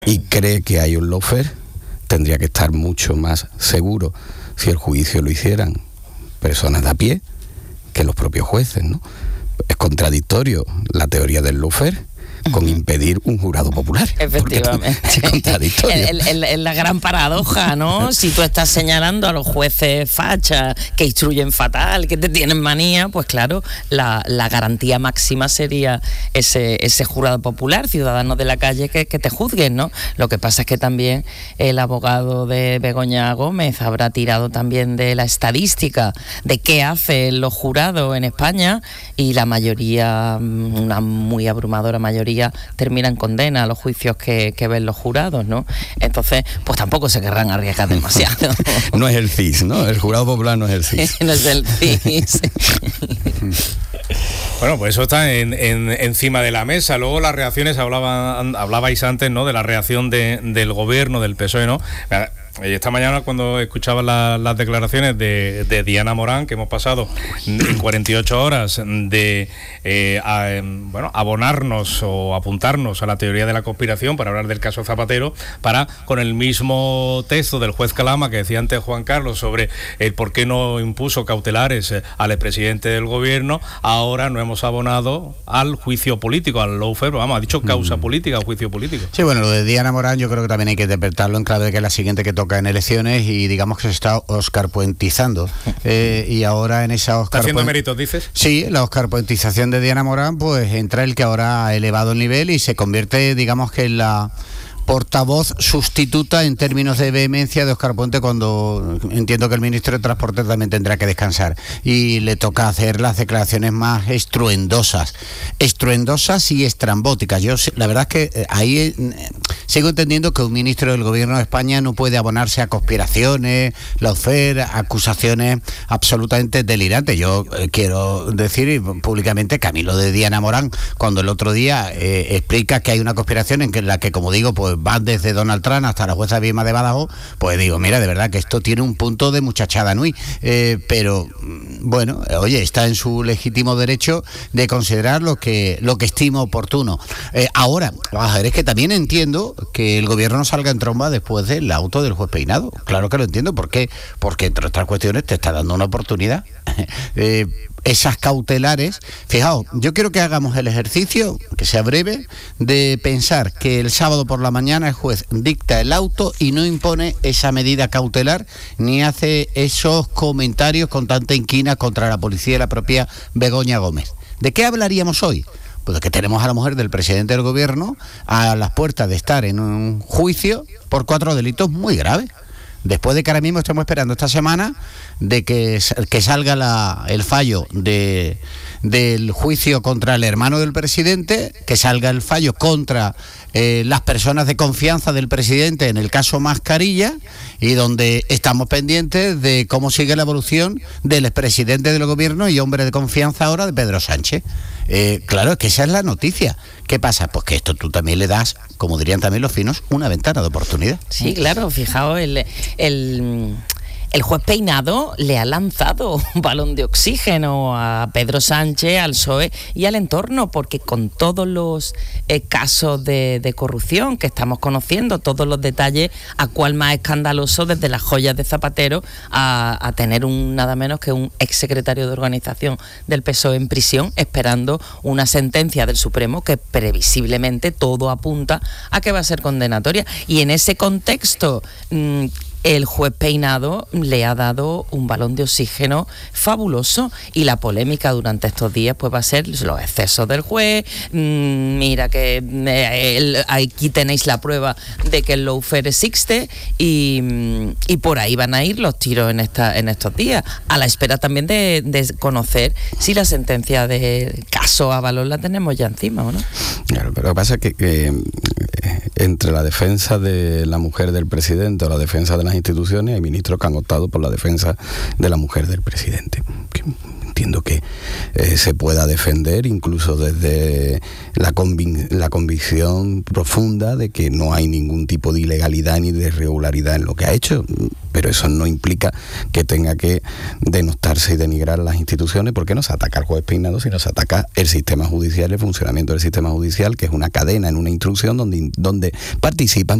y cree que hay un lawfare, tendría que estar mucho más seguro si el juicio lo hicieran personas de a pie que los propios jueces, ¿no? Es contradictorio la teoría del lawfare con impedir un jurado popular. Efectivamente. Es contradictorio. Es la gran paradoja, ¿no? Si tú estás señalando a los jueces fachas que instruyen fatal, que te tienen manía, pues claro, la garantía máxima sería ese jurado popular, ciudadanos de la calle que te juzguen, ¿no? Lo que pasa es que también el abogado de Begoña Gómez habrá tirado también de la estadística de qué hacen los jurados en España, y la mayoría, una muy abrumadora mayoría, termina en condena a los juicios que ven los jurados, ¿no? Entonces, pues tampoco se querrán arriesgar demasiado. No es el CIS, ¿no? El jurado popular no es el CIS. No es el CIS. Bueno, pues eso está encima de la mesa. Luego las reacciones, hablabais antes, ¿no?, de la reacción del gobierno, del PSOE, ¿no? Esta mañana, cuando escuchaba las declaraciones de Diana Morán, que hemos pasado en 48 horas de abonarnos o apuntarnos a la teoría de la conspiración para hablar del caso Zapatero, para, con el mismo texto del juez Calama que decía antes Juan Carlos sobre el por qué no impuso cautelares al expresidente del gobierno, ahora no hemos abonado al juicio político, al lawfare, ha dicho causa política o juicio político. Sí, bueno, lo de Diana Morán yo creo que también hay que interpretarlo en clave de que es la siguiente que toca en elecciones, y digamos que se está oscarpuentizando, y ahora en esa ¿Está haciendo méritos, dices? Sí, la oscarpuentización de Diana Morán, pues entra el que ahora ha elevado el nivel y se convierte, digamos, que en la portavoz sustituta en términos de vehemencia de Óscar Puente, cuando entiendo que el ministro de Transporte también tendrá que descansar y le toca hacer las declaraciones más estruendosas y estrambóticas. Yo la verdad es que ahí sigo entendiendo que un ministro del gobierno de España no puede abonarse a conspiraciones, lawfare, acusaciones absolutamente delirantes. Yo quiero decir públicamente que a mí lo de Diana Morán, cuando el otro día explica que hay una conspiración en la que, como digo, pues van desde Donald Trump hasta la jueza Vilma de Badajoz, pues digo, mira, de verdad que esto tiene un punto de muchachada nui, pero bueno, oye, está en su legítimo derecho de considerar lo que estima oportuno. Ahora, a ver, es que también entiendo que el gobierno no salga en tromba después del auto del juez Peinado. Claro que lo entiendo. ¿Por qué? Porque entre otras cuestiones te está dando una oportunidad. Esas cautelares, fijaos, yo quiero que hagamos el ejercicio, que sea breve, de pensar que el sábado por la mañana el juez dicta el auto y no impone esa medida cautelar, ni hace esos comentarios con tanta inquina contra la policía y la propia Begoña Gómez. ¿De qué hablaríamos hoy? Pues de que tenemos a la mujer del presidente del gobierno a las puertas de estar en un juicio por 4 delitos muy graves. Después de que ahora mismo estamos esperando esta semana de que salga el fallo del juicio contra el hermano del presidente, que salga el fallo contra las personas de confianza del presidente en el caso Mascarilla, y donde estamos pendientes de cómo sigue la evolución del expresidente del gobierno y hombre de confianza ahora de Pedro Sánchez. Claro, es que esa es la noticia. ¿Qué pasa? Pues que esto tú también le das, como dirían también los finos, una ventana de oportunidad. Sí, claro, fijaos, el juez Peinado le ha lanzado un balón de oxígeno a Pedro Sánchez, al PSOE y al entorno, porque con todos los casos de corrupción que estamos conociendo, todos los detalles, a cuál más escandaloso, desde las joyas de Zapatero a tener nada menos que un exsecretario de organización del PSOE en prisión, esperando una sentencia del Supremo que previsiblemente todo apunta a que va a ser condenatoria. Y en ese contexto, el juez Peinado le ha dado un balón de oxígeno fabuloso, y la polémica durante estos días pues va a ser los excesos del juez. Mira que aquí tenéis la prueba de que el lawfare existe, y por ahí van a ir los tiros en estos días, a la espera también de conocer si la sentencia del caso Ábalos la tenemos ya encima o no. Claro, pero lo que pasa es que entre la defensa de la mujer del presidente o la defensa de las instituciones, hay ministros que han optado por la defensa de la mujer del presidente. entiendo que se pueda defender incluso desde la convicción profunda de que no hay ningún tipo de ilegalidad ni de irregularidad en lo que ha hecho, pero eso no implica que tenga que denostarse y denigrar las instituciones, porque no se ataca al juez Peinado, sino se ataca el sistema judicial, el funcionamiento del sistema judicial, que es una cadena en una instrucción donde participan